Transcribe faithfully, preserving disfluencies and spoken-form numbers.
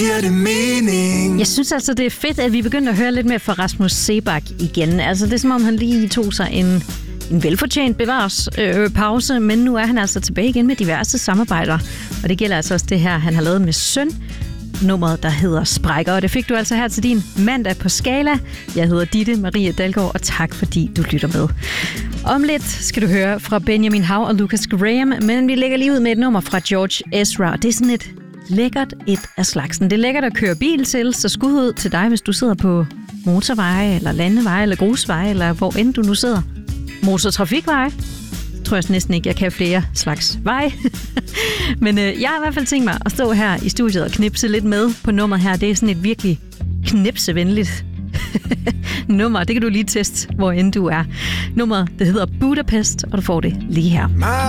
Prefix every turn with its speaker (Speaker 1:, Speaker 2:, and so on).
Speaker 1: giver det mening.
Speaker 2: Jeg synes altså, det er fedt, at vi begynder at høre lidt mere fra Rasmus Seebach igen. Altså, det er som om, han lige tog sig en, en velfortjent bevares øh, pause, men nu er han altså tilbage igen med diverse samarbejder. Og det gælder altså også det her, han har lavet med Søn, nummeret, der hedder Sprækker. Og det fik du altså her til din mandag på Skala. Jeg hedder Ditte Marie Dalgaard, og tak fordi du lytter med. Om lidt skal du høre fra Benjamin Hav og Lucas Graham, men vi lægger lige ud med et nummer fra George Ezra. Det er sådan et lækkert et af slagsen. Det er lækkert at køre bil til, så skud ud til dig, hvis du sidder på motorveje, eller landeveje, eller grusveje, eller hvor end du nu sidder. Motortrafikveje. Tror jeg næsten ikke, jeg kan flere slags veje. Men øh, jeg har i hvert fald tænkt mig at stå her i studiet og knipse lidt med på nummeret her. Det er sådan et virkelig knipsevenligt nummer. Det kan du lige teste, hvor end du er. Nummeret, det hedder Budapest, og du får det lige her.